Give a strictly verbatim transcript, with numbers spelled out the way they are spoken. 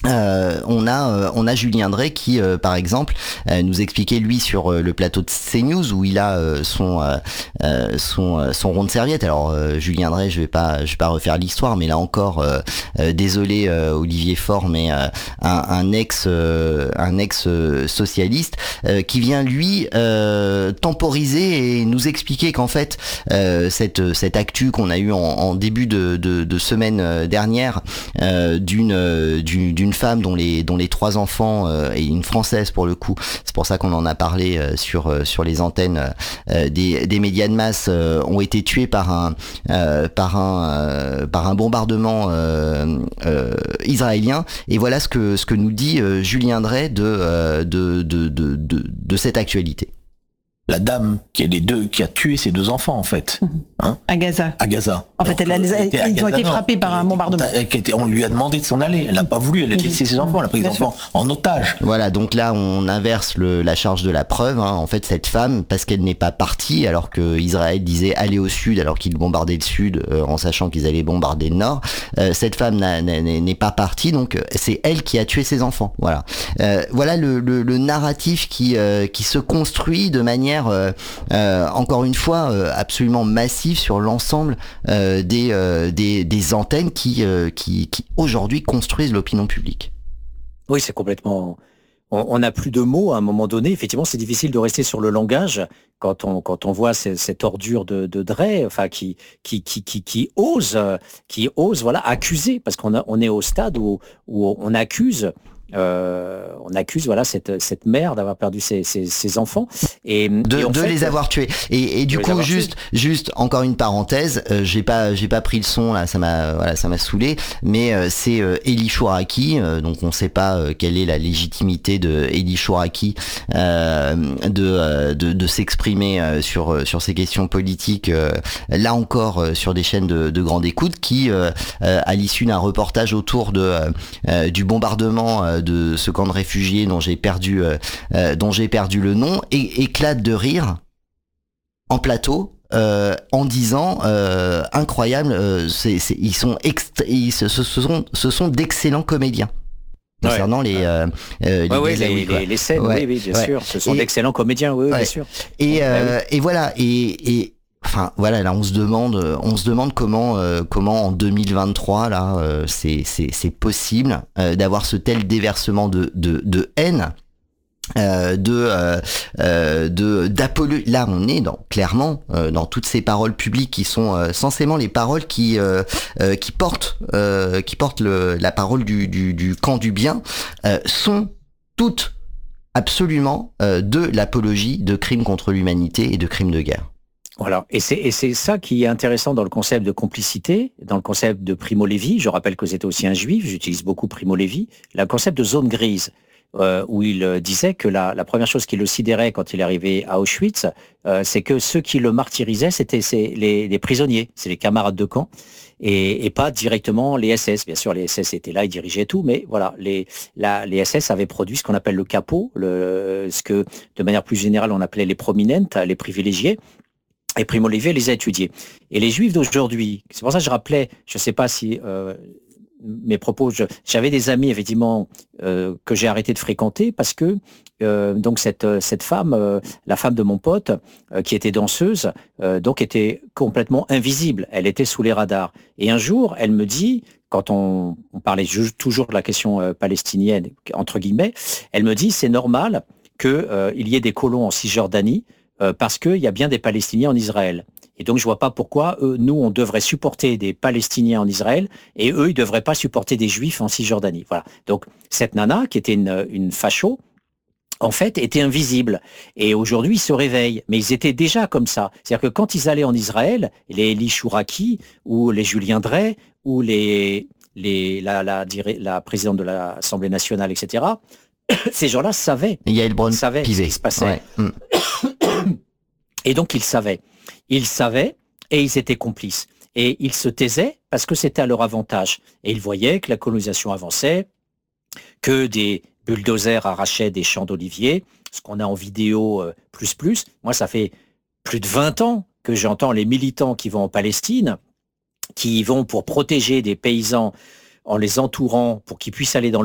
Euh, on a euh, on a Julien Drey qui euh, par exemple euh, nous expliquait lui sur euh, le plateau de CNews où il a euh, son euh, euh, son euh, son rond de serviette. Alors euh, Julien Drey, je vais pas je vais pas refaire l'histoire, mais là encore euh, euh, désolé euh, Olivier Faure, mais euh, un, un ex euh, un ex socialiste euh, qui vient lui euh, temporiser et nous expliquer qu'en fait euh, cette cette actu qu'on a eu en, en début de, de de semaine dernière euh, d'une d'une d'une femme dont les dont les trois enfants euh, et une française pour le coup, c'est pour ça qu'on en a parlé euh, sur euh, sur les antennes euh, des des médias de masse, euh, ont été tués par un euh, par un euh, par un bombardement euh, euh, israélien. Et voilà ce que ce que nous dit euh, Julien Drey de, euh, de de de de de cette actualité. La dame qui a les deux, qui a tué ses deux enfants en fait, hein, à Gaza. À Gaza. En fait, elle a, elle, elle, elle, ils ont été frappés par un bombardement. On lui a demandé de s'en aller. Elle n'a pas voulu. Elle a laissé ses enfants. Elle a pris les enfants en otage. Voilà. Donc là, on inverse le, la charge de la preuve. Hein. En fait, cette femme, parce qu'elle n'est pas partie, alors que Israël disait aller au sud, alors qu'ils bombardaient le sud, euh, en sachant qu'ils allaient bombarder le nord. Euh, cette femme n'a, n'a, n'est pas partie. Donc c'est elle qui a tué ses enfants. Voilà. Euh, voilà le, le, le narratif qui euh, qui se construit de manière euh, euh, encore une fois euh, absolument massive sur l'ensemble euh, des, euh, des des antennes qui euh, qui, qui aujourd'hui construisent l'opinion publique. Oui, c'est complètement. On n'a plus de mots à un moment donné. Effectivement, c'est difficile de rester sur le langage quand on quand on voit cette, cette ordure de, de Drey, enfin qui qui qui qui qui ose qui ose voilà accuser, parce qu'on a, on est au stade où où on accuse. Euh, on accuse voilà cette cette mère d'avoir perdu ses, ses, ses enfants et de, et de fait, les avoir tués et, et du coup juste tués. juste encore une parenthèse, euh, j'ai pas j'ai pas pris le son là, ça m'a voilà ça m'a saoulé, mais euh, c'est euh, Élie Chouraqui, euh, donc on sait pas euh, quelle est la légitimité de Élie Chouraqui euh, de, euh, de de s'exprimer euh, sur sur ces questions politiques, euh, là encore euh, sur des chaînes de, de grande écoute, qui euh, euh, à l'issue d'un reportage autour de euh, du bombardement euh, de ce camp de réfugiés dont j'ai perdu euh, euh, dont j'ai perdu le nom, et éclate de rire en plateau euh, en disant euh, incroyable, euh, c'est, c'est, ils sont extra- ils, ce, ce sont ce sont d'excellents comédiens. Concernant ouais. les, euh, euh, les, ouais, ouais, les, les, les scènes, ouais. oui, oui, bien ouais. sûr, ce sont et, d'excellents comédiens, oui, ouais. bien sûr. Et, euh, et voilà, et, et enfin voilà, là on se demande, on se demande comment, euh, comment en deux mille vingt-trois là, euh, c'est, c'est, c'est possible euh, d'avoir ce tel déversement de, de, de haine. Euh, de euh, euh, de d'apologie. Là on est dans clairement euh, dans toutes ces paroles publiques qui sont euh, censément les paroles qui euh, euh, qui portent euh, qui portent le, la parole du, du du camp du bien, euh, sont toutes absolument euh, de l'apologie de crimes contre l'humanité et de crimes de guerre. Voilà, et c'est, et c'est ça qui est intéressant dans le concept de complicité, dans le concept de Primo Levi. Je rappelle que c'était aussi un juif, j'utilise beaucoup Primo Levi, le concept de zone grise. Euh, où il euh, disait que la, la première chose qui le sidérait quand il est arrivé à Auschwitz, euh, c'est que ceux qui le martyrisaient, c'était c'est les, les prisonniers, c'est les camarades de camp, et, et pas directement les S S. Bien sûr, les S S étaient là, ils dirigeaient tout, mais voilà, les, la, les S S avaient produit ce qu'on appelle le capot, le, ce que de manière plus générale on appelait les prominentes, les privilégiés. Et Primo Levi les a étudiés. Et les Juifs d'aujourd'hui, c'est pour ça que je rappelais, je ne sais pas si euh, mes propos, je, j'avais des amis effectivement euh, que j'ai arrêté de fréquenter parce que euh, donc cette cette femme, euh, la femme de mon pote, euh, qui était danseuse, euh, donc était complètement invisible. Elle était sous les radars. Et un jour, elle me dit, quand on, on parlait toujours de la question euh, palestinienne entre guillemets, elle me dit c'est normal que euh, il y ait des colons en Cisjordanie euh, parce qu'il y a bien des Palestiniens en Israël. Et donc, je vois pas pourquoi eux, nous, on devrait supporter des Palestiniens en Israël et eux, ils devraient pas supporter des Juifs en Cisjordanie. Voilà. Donc, cette nana, qui était une, une facho, en fait, était invisible. Et aujourd'hui, ils se réveillent. Mais ils étaient déjà comme ça. C'est-à-dire que quand ils allaient en Israël, les Élie Chouraqui ou les Julien Drey ou les, les, la, la, la, la présidente de l'Assemblée nationale, et cetera, ces gens-là savaient. Il y a Elbron savaient Pivet. ce qui se passait. Ouais. Mm. Et donc, ils savaient. Ils savaient et ils étaient complices. Et ils se taisaient parce que c'était à leur avantage. Et ils voyaient que la colonisation avançait, que des bulldozers arrachaient des champs d'oliviers, ce qu'on a en vidéo euh, plus plus. Moi, ça fait plus de vingt ans que j'entends les militants qui vont en Palestine, qui y vont pour protéger des paysans en les entourant pour qu'ils puissent aller dans